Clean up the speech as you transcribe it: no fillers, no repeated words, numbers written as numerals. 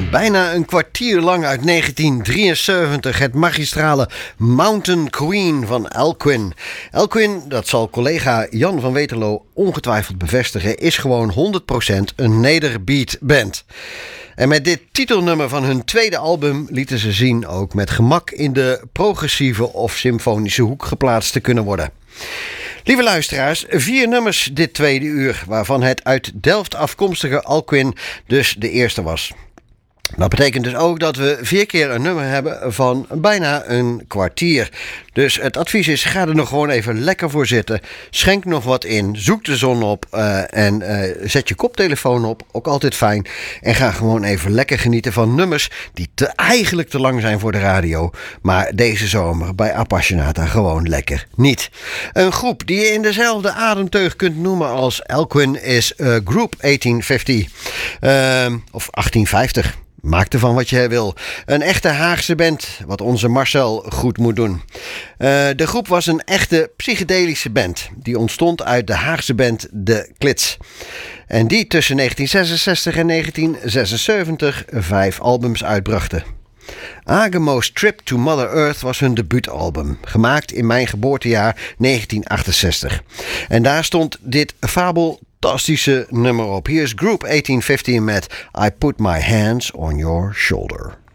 Bijna een kwartier lang uit 1973 het magistrale Mountain Queen van Elquin. Elquin, dat zal collega Jan van Weterlo ongetwijfeld bevestigen, is gewoon 100% een nederbeat band. En met dit titelnummer van hun tweede album lieten ze zien ook met gemak in de progressieve of symfonische hoek geplaatst te kunnen worden. Lieve luisteraars, 4 nummers dit tweede uur, waarvan het uit Delft afkomstige Elquin dus de eerste was. Dat betekent dus ook dat we 4 keer een nummer hebben van bijna een kwartier. Dus het advies is, ga er nog gewoon even lekker voor zitten. Schenk nog wat in, zoek de zon op en zet je koptelefoon op, ook altijd fijn. En ga gewoon even lekker genieten van nummers die eigenlijk te lang zijn voor de radio. Maar deze zomer bij Appassionata gewoon lekker niet. Een groep die je in dezelfde ademteug kunt noemen als Elquin is Group 1850. Of 1850. Maak ervan wat je wil. Een echte Haagse band, wat onze Marcel goed moet doen. De groep was een echte psychedelische band. Die ontstond uit de Haagse band De Klits. En die tussen 1966 en 1976 5 albums uitbrachten. Agemo's Trip to Mother Earth was hun debuutalbum, gemaakt in mijn geboortejaar 1968. En daar stond dit fabeltastische nummer op. Hier is Group 1850 met I Put My Hands on Your Shoulder.